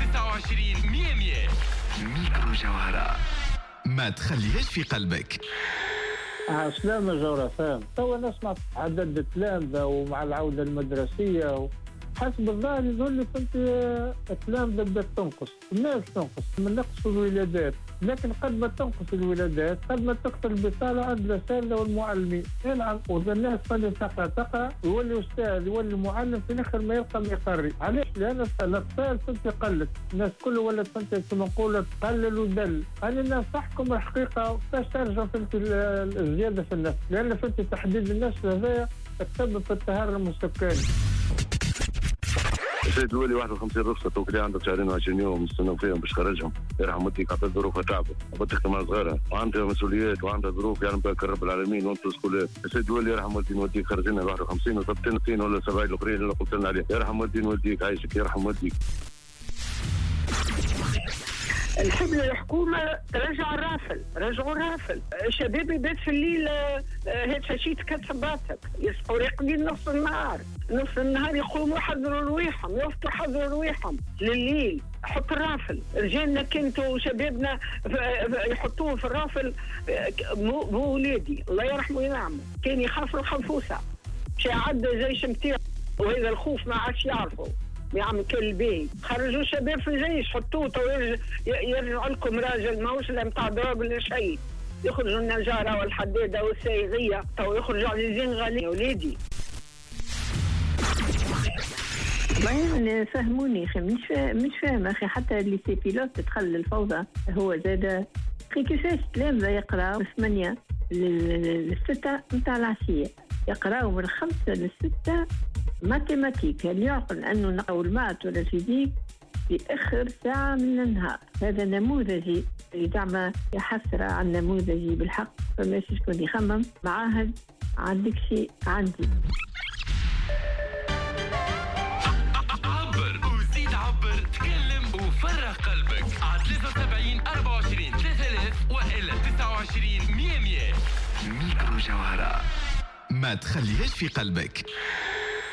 29 100. ميكرو جوهرة، ما تخليهاش في قلبك. سلامة جورة. تو نسمع عدد التلامذة ومع العودة المدرسية حسب الظاهر يقول لي كنت التلامذة بدأت تنقص، الناس تنقص من نقص الولادات، لكن قد ما تنقص الولادات قد ما تكثر البطالة عند الأساتذة والمعلمين. نعم، وإذا الناس تولي تقع يولي أستاذ يولي معلم في الآخر ما يلقى يقري. علاش؟ لأن الأطفال تنتي قلت، الناس كله ولا تنتي كما نقولوا تقلل ودل. أنا الناس تحكم الحقيقة باش ترجع فهمت الزيادة في النفس، لأن فهمت تحديد النفس هذا تسبب في التهرم السكاني. السيد الولي 51 رخصة توكلي عندك شهرين و20 يوم نستناو فيهم باش خرجهم. يرحم والديك عطى ظروفها تعبة وبتخدم مع صغارها وعندها مسؤوليات وعندها ظروف يعني بك رب العالمين وانتم سكولات. السيد الولي يرحم والديك خرجنا 51 وضبطين اثنين ولا 70 الاخرين اللي قلت لنا عليه. يرحم والديك عايشك، يرحم والديك. الحملة الحكومة رجعوا الرافل. شباب يبات في الليل هيك فشيت كتباتك يصحوا راقدين نص النهار يقوموا يحضروا رواحهم، يفطروا يحضروا رواحهم لليل. حط الرافل، رجالنا كنتوا وشبابنا يحطوه في الرافل. مو ولادي الله يرحمه وينعمه كان يخاف الخنفوسة، شي عدى جيش متاعه وهذا الخوف ما عادش يعرفه يعمل كل بي. خرجوا شباب في الجيش حطوه يرجعوا لكم راجل ماهوش لا متاع ضرب ولا شيء. يخرجوا النجارة والحدادة والسيغية تو يخرجوا عزيزين غاليين وليدي. ما فهموني اخي، مش فاهم اخي. حتى اللي سي بيلوت تدخل الفوضى هو زاد اخي. كيفاش تلامذة يقراو 8 ل6 متاع العشية، يقراو من 5 ل6 ماتيماتيك. هل يعقل أنه نقرأ المات ولا الفيزيك في آخر ساعة من النهار؟ هذا نموذجي يدعم يحسر عن نموذجي بالحق. فماش شكون يخمم معاهد عندك شيء عندي. عبر وزيد عبر، تكلم وفرغ قلبك على 73 24 3000 وإلا 29 100. ميكرو جوهرة، ما تخليهاش في قلبك.